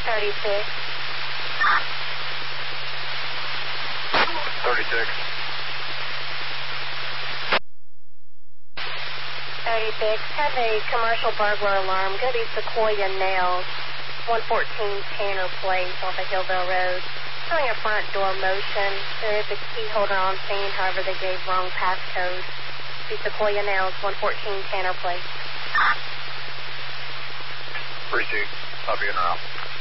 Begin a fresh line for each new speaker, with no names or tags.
36.
36.
36. Have a commercial burglar alarm. Go to Sequoia Nails, 114 Tanner Place off of Hillville Road. Showing a front door motion. There is a key holder on scene, however they gave wrong passcode. To Sequoia Nails, 114 Tanner Place.
Receipt. I'll be in now.